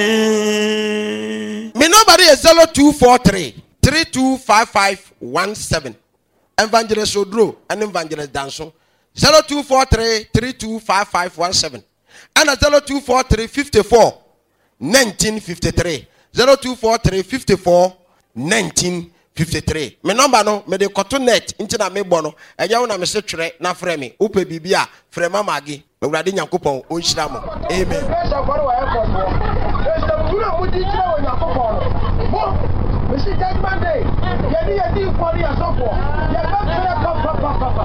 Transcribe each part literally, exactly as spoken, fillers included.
My number is zero two four three three two five five one seven. Evangelist Odro and Evangelist Danson. zero two four three three two five five one seven. And a zero two four three fifty-four nineteen fifty-three. zero two four three fifty-four nineteen fifty-three. My number no, me de cotonet into na me bono. E ya una me se twere na frɛ me. Upe bibia frɛ mama agi. Me wurade Nyankopɔn o nhyira mo. Amen. Mister Judgment Day, yedi yedi kwari asofo. Ya ba fere papa papa.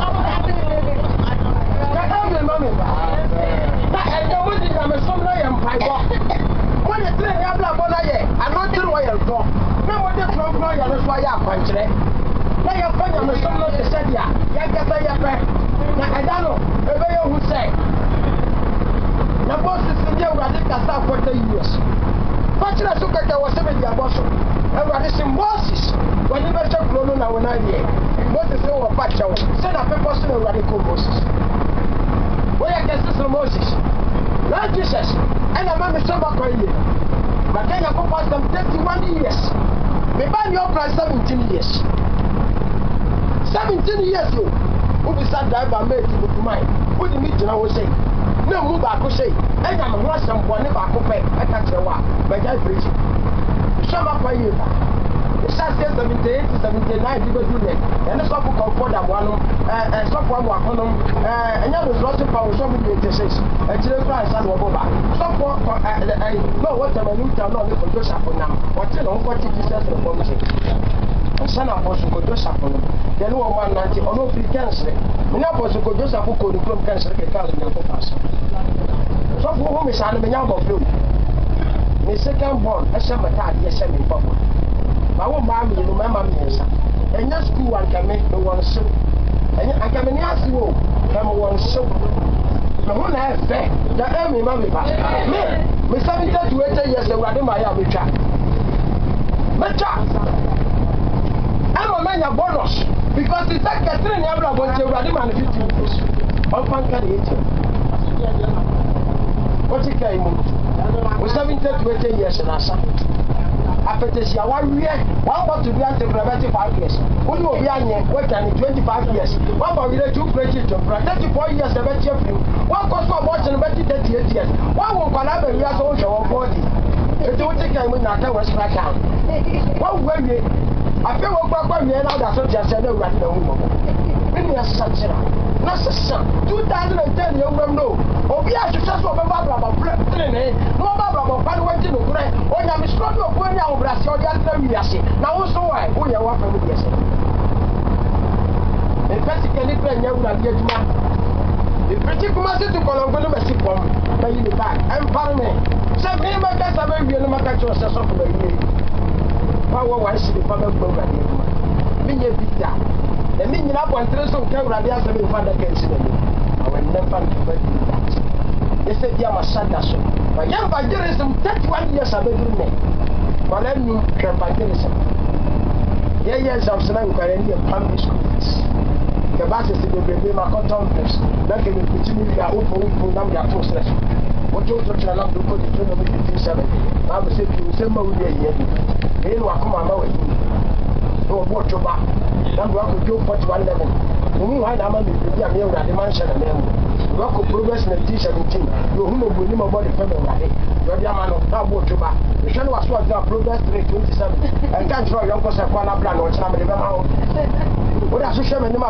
Ya ka me mama ba. Na e de wo di na me som na ye mpai bo. Mo ye tre ya bla bo na ye, ano tre wo ye do. Na mo de from from ya no so ya akwankyere. Na ye fa ya me som no se dia. Ya ga ba ya pe. Na e da no, e be ye hu sei. Na boss se dia wo ade kasa forty years. Fachira so ka ka wo se be dia boss. Everybody say Moses. When you better grow now when I hear Moses say what patch out. Send a paper to the radical Moses. Where I guess this Moses. Lord Jesus. And a man is so back on you. But then you go past them thirty-one years. Me buy your price seventeen years. Seventeen years you. Who be sat driver made to the mind. Who the meeting I was saying. No move back to say. And I'm a some one if I compare. I can't say what. But I preach. Shama kwa you. The Saturday seventy-eight to seventy-nine people do that. And the stop comfort that one, and stop one more column, and you was lost power, some of the eighty-six, and children cry, son of Boba. Stop for no what I'm a new town on the Joseph now. What you know, what you said to the policy. And son of Bosu Joseph, then one ninety or no free cancer. Minaposu Joseph who could come cancer the car in the pass. So for whom is an Minyamo blue. My second born, I said my dad, yes, I'm in Papa. My own mammy, you remember me, sir. And your school, I can make no one so. And I can ask you, come one so. The one I have fair, the enemy, mammy, me, me seventy to eighty years ago, I did my army track. My child, I'm a man of bonus because it's like a train, I'm not going to run him fifty years. I'll find eighty. What you came on? We seventy to eighty years in Asa. After this year, one year, one want to be until twenty-five years. When you will be on work and twenty-five years, one for relate to preach to thirty-four years, seventy years, one cost for watching thirty-eight years, one will collab and we are so show body. It don't take time with Nata was back down. One way, I feel what Papa and now that's what just said, right now. When you are such a two thousand ten, you will know. Or be a successful Baba about Plain, no Baba, but went in the gray, or you are strong of when you are Brazil, you are now also why, who you are from the yes. In fact, you can even know that you are. The pretty commander to Colombo, Messi, by you back, and Parliament. Some name I guess I may be a matter to assess of the year. Power wise, the father program. Minya Vita. The meaning up on Treson Camera, the other father can see them. I will never do that. They said, Yamasada. My young Bajerism, thirty-one years of every name. But let me come by Jerism. Yeah, yes, I'm saying, Indian public schools. The buses will be my contemplates. That can be continued to open for number of posters. What you told you to put it in the fifty-seven. I will say to you, same way here. They will come on away. No, what you back. Now, we have to do forty-one eleven. Who I am a meal that the mansion and them. Rock of progress in the T seventeen. You who know with him about the family. You're the man of that water back. The channel was what progress three twenty-seven. And can't draw your person for a plan or some of the